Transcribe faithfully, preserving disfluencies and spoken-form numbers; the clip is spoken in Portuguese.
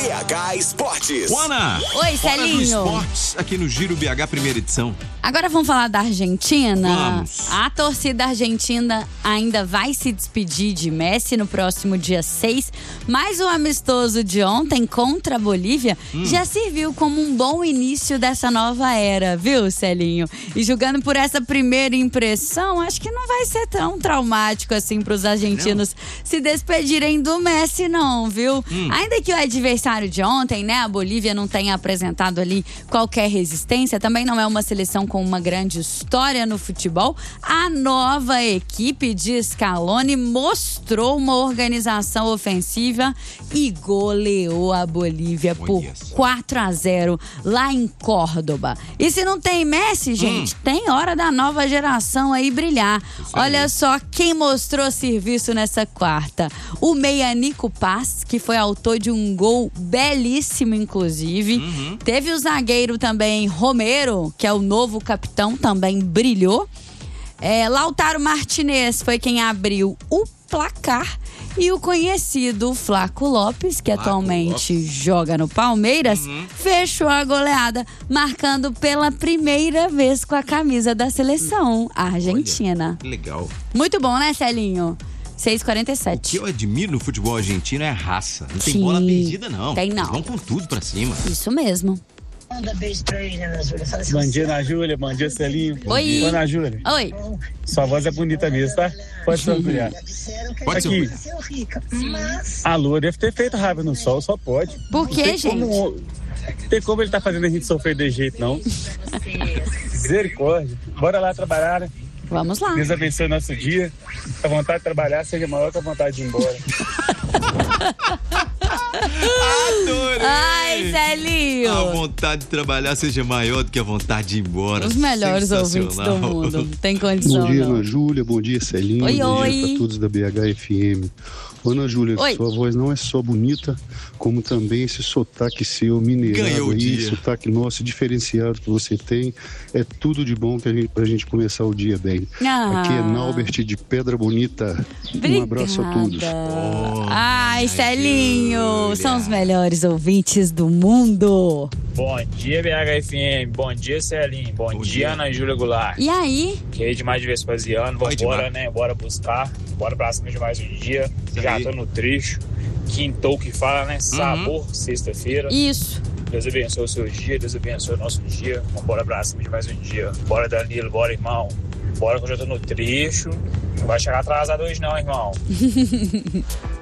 B H Esportes. Ana! Oi, Celinho. Esportes, aqui no Giro B H, primeira edição. Agora vamos falar da Argentina. Vamos. A torcida argentina ainda vai se despedir de Messi no próximo dia seis, mas o amistoso de ontem contra a Bolívia hum. já serviu como um bom início dessa nova era, viu, Celinho? E julgando por essa primeira impressão, acho que não vai ser tão traumático assim para os argentinos não. se despedirem do Messi, não, viu? Hum. Ainda que o adversário de ontem, né, a Bolívia, não tenha apresentado ali qualquer resistência, também não é uma seleção com uma grande história no futebol, a nova equipe de Scaloni mostrou uma organização ofensiva e goleou a Bolívia oh, por yes. quatro a zero lá em Córdoba. E se não tem Messi, gente, hum. tem hora da nova geração aí brilhar. Olha só quem mostrou serviço nessa quarta. O meia Nico Paz, que foi autor de um gol belíssimo, inclusive. Uhum. Teve o zagueiro também, Romero, que é o novo capitão, também brilhou. É, Lautaro Martinez foi quem abriu o placar. E o conhecido Flaco Lopes, que Flaco atualmente Lopes. joga no Palmeiras, uhum. fechou a goleada, marcando pela primeira vez com a camisa da seleção argentina. Olha, legal. Muito bom, né, Celinho? seis e quarenta e sete. O que eu admiro no futebol argentino é a raça. Não tem Sim, bola perdida, não. Tem não. Eles vão com tudo pra cima. Isso mesmo. Manda beijo pra ele, Ana Júlia. Fala assim, bom dia, Ana Júlia. Bom dia, Celinho. Oi. Oi, Ana Júlia. Oi. Sua voz é bonita mesmo, tá? Pode ser orgulhar. Pode Aqui. Mas... A Lua deve ter feito raiva no sol, só pode. Por quê, gente? Como, não tem como ele tá fazendo a gente sofrer de jeito, não. Misericórdia. Bora lá trabalhar, né? Vamos lá. Deus abençoe o nosso dia. A vontade de trabalhar seja maior que a vontade de ir embora. Adorei! Ai, Celinho! A vontade de trabalhar seja maior do que a vontade de ir embora. Os melhores ouvintes do mundo. Não tem condição, Bom dia, não. Ana Júlia. Bom dia, Celinho. Oi, bom oi. dia para todos da B H F M. Ana Júlia, Oi. sua voz não é só bonita, como também esse sotaque seu mineirado aí, sotaque nosso diferenciado que você tem. É tudo de bom que a gente, pra gente começar o dia bem. Ah. Aqui é Naubert de Pedra Bonita. Obrigada. Um abraço a todos. Oh, ai, Celinho, são os melhores ouvintes do mundo. Bom dia, B H F M. Bom dia, Celinho. Bom, Bom dia, dia, Ana Júlia Goulart. E aí? Que aí demais de Vespasiano. Vambora, né? Bora buscar. Bora pra cima de mais um dia. Sim. Já tô no trecho. Quintou que fala, né? Sabor, uhum. sexta-feira. Isso. Deus abençoe o seu dia, Deus abençoe o nosso dia. Bora pra cima de mais um dia. Bora, Danilo. Bora, irmão. Bora que eu já tô no trecho. Não vai chegar atrasado hoje não, irmão.